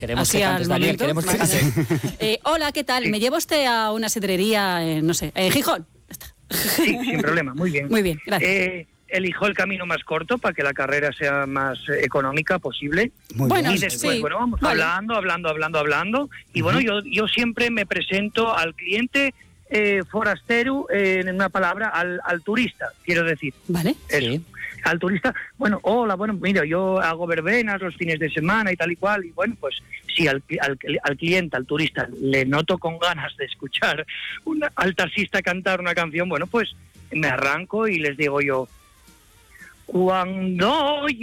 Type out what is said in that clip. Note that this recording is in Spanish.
Queremos así que al cantes, Daniel, momento. queremos que cantes. Hola, ¿qué tal? Sí. ¿Me lleva usted a una sidrería, en Gijón? Sí, sin problema, muy bien. Muy bien, gracias. Elijo el camino más corto para que la carrera sea más económica posible. Muy Bueno, bien. Y después, sí, bueno, vamos vale. hablando. Y bueno, yo siempre me presento al cliente forastero, en una palabra, al turista, quiero decir. Vale. Eso. Sí. Al turista, bueno, hola, bueno, mira, yo hago verbenas los fines de semana y tal y cual, y bueno, pues si al cliente, al turista, le noto con ganas de escuchar al taxista cantar una canción, bueno, pues me arranco y les digo yo, cuando